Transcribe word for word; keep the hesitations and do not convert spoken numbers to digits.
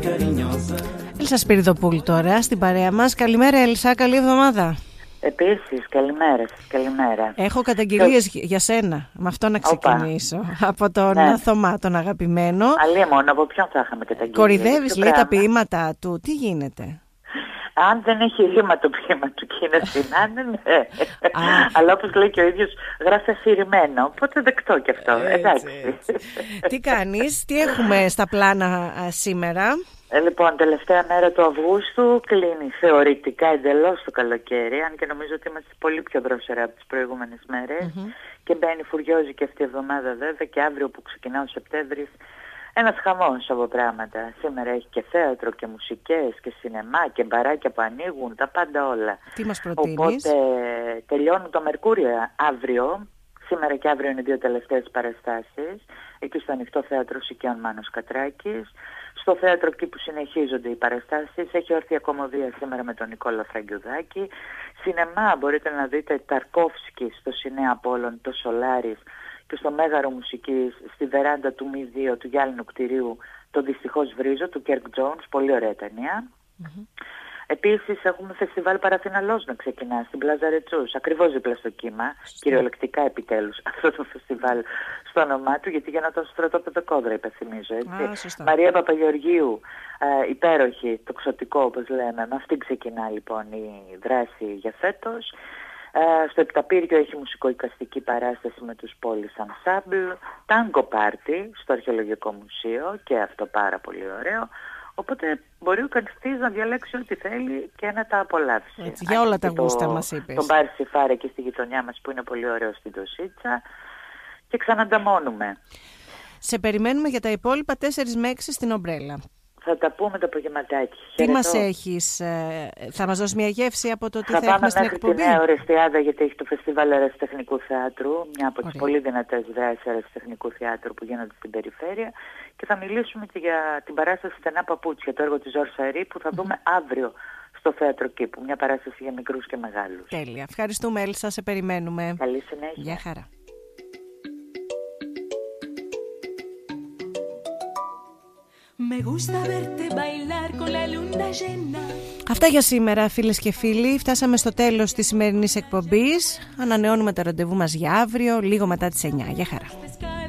Έλσα Σπυριδοπούλου τώρα στην παρέα μας. Καλημέρα Έλσα, καλή εβδομάδα. Επίσης, καλημέρα σας, καλημέρα. Έχω καταγγελίες και... για σένα, με αυτό να ξεκινήσω. Οπα. Από τον ναι. Θωμά, τον αγαπημένο. Αλία μόνο, από ποιον θα είχαμε καταγγελίες? Κορυδεύεις, λέει, τα ποίηματά του. Τι γίνεται? Αν δεν έχει ρήμα το ποίημα του και είναι συνάνε, ναι. Αλλά όπως λέει και ο ίδιος, γράφει αφηρημένο. Οπότε δεκτό κι αυτό. Έτσι, εντάξει. Έτσι. Τι κάνεις, τι έχουμε στα πλάνα α, σήμερα? Ε, λοιπόν, τελευταία μέρα του Αυγούστου κλείνει θεωρητικά εντελώς το καλοκαίρι, αν και νομίζω ότι είμαστε πολύ πιο δρόσερα από τις προηγούμενες μέρες. Mm-hmm. Και μπαίνει φουριόζει και αυτή η εβδομάδα βέβαια, και αύριο που ξεκινά ο Σεπτέμβρης, ένας χαμός από πράγματα. Σήμερα έχει και θέατρο και μουσικές και σινεμά και μπαράκια που ανοίγουν, τα πάντα όλα. Τι μας προτείνεις? Οπότε τελειώνουν το Μερκούριο αύριο. Σήμερα και αύριο είναι οι δύο τελευταίες παραστάσεις. Εκεί στο Ανοιχτό Θέατρο Σικιών Μάνος Κατράκης. Στο θέατρο εκεί που συνεχίζονται οι παραστάσεις έχει έρθει ακομωδία σήμερα με τον Νικόλα Φραγκιουδάκη. Σινεμά μπορείτε να δείτε Ταρκόφσκι στο Σινέα Απόλλων, το Σολάρις, και στο Μέγαρο Μουσικής στη βεράντα του Μη δύο του Γυάλινου Κτηρίου το Δυστυχώς Βρίζω του Κέρκ Τζόνς, πολύ ωραία ταινία. Mm-hmm. Επίσης έχουμε φεστιβάλ Παραθυναλός να ξεκινά στην Πλάζα Ρετσούς, ακριβώς δίπλα στο Κύμα, κυριολεκτικά επιτέλους αυτό το φεστιβάλ στο όνομά του, γιατί γινόταν στο στρατόπεδο Κόδρα, υπενθυμίζω, έτσι. Α, Μαρία Παπαγεωργίου, ε, υπέροχη, τοξωτικό όπως λέμε, με αυτή ξεκινά λοιπόν η δράση για φέτος. Uh, στο Επταπύργιο έχει μουσικοϊκαστική παράσταση με τους Πόλης Ενσάμπλ, τάγκο πάρτι στο Αρχαιολογικό Μουσείο, και αυτό πάρα πολύ ωραίο. Οπότε μπορεί ο καθιστής να διαλέξει ό,τι θέλει και να τα απολαύσει. Έτσι, για όλα τα γούστα μας είπες. Τον Μπάρ Σιφάρα και στη γειτονιά μας που είναι πολύ ωραίο στην Τοσίτσα, και ξανανταμώνουμε. Σε περιμένουμε για τα υπόλοιπα τέσσερις με έξι στην Ομπρέλα. Θα τα πούμε το απογευματάκι. Τι μας έχεις, ε, θα μας δώσει μια γεύση από το τι θα, θα έχουμε στην εκπομπή? Θα πάμε μέχρι τη Νέα Ορεστιάδα, γιατί έχει το Φεστιβάλ Αεραστεχνικού Θεάτρου, μια από τις Ωραία. πολύ δυνατές δράσεις αεραστεχνικού θεάτρου που γίνονται στην περιφέρεια, και θα μιλήσουμε και για την παράσταση Στενά Παπούτσια, το έργο της Ζορ Σαρή, που θα δούμε mm-hmm. αύριο στο Θέατρο Κήπου, μια παράσταση για μικρούς και μεγάλους. Τέλεια. Ευχαριστούμε Έλσα, σε περιμένουμε. Καλή συνέχεια. Γεια χαρά. Αυτά για σήμερα, φίλες και φίλοι. Φτάσαμε στο τέλος της σημερινής εκπομπής. Ανανεώνουμε το ραντεβού μας για αύριο, λίγο μετά τις εννιά. Γεια χαρά.